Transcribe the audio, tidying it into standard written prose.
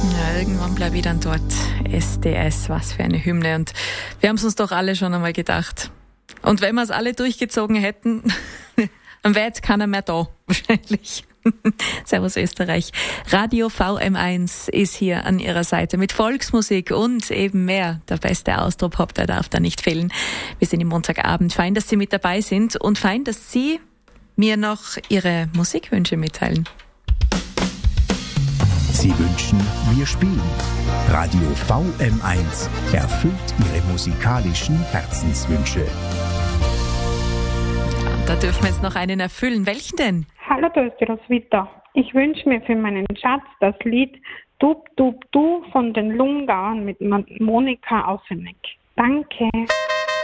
Ja, irgendwann bleibe ich dann dort. SDS, was für eine Hymne. Und wir haben es uns doch alle schon einmal gedacht. Und wenn wir es alle durchgezogen hätten, dann wäre jetzt keiner mehr da, wahrscheinlich. Servus Österreich. Radio VM1 ist hier an Ihrer Seite mit Volksmusik und eben mehr. Der beste Austropop, der darf da nicht fehlen. Wir sind im Montagabend. Fein, dass Sie mit dabei sind und fein, dass Sie mir noch Ihre Musikwünsche mitteilen. Sie wünschen, wir spielen. Radio VM1 erfüllt Ihre musikalischen Herzenswünsche. Ja, da dürfen wir jetzt noch einen erfüllen. Welchen denn? Hallo, da ist die Roswitha. Ich wünsche mir für meinen Schatz das Lied Du von den Lungauern mit Monika Auseneck. Danke.